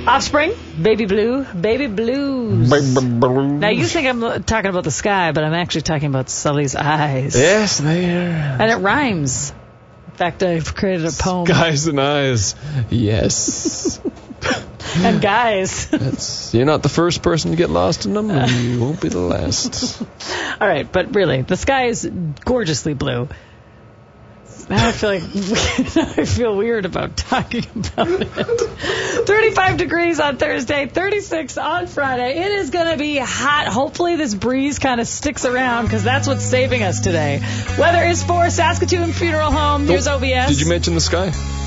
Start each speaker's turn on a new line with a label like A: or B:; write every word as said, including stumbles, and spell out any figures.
A: Offspring, Baby Blue, Baby Blues.
B: Baby Blues.
A: Now, you think I'm talking about the sky, but I'm actually talking about Sully's eyes.
B: Yes, they are.
A: And it rhymes. In fact, I've created a poem.
B: Skies and eyes. Yes.
A: And guys.
B: That's, you're not the first person to get lost in them, and you won't be the last.
A: All right, but really, the sky is gorgeously blue. Now I feel like I feel weird about talking about it. thirty-five degrees on Thursday, thirty-six on Friday. It is going to be hot. Hopefully this breeze kind of sticks around because that's what's saving us today. Weather is for Saskatoon Funeral Home. Here's O B S.
B: Did you mention the sky?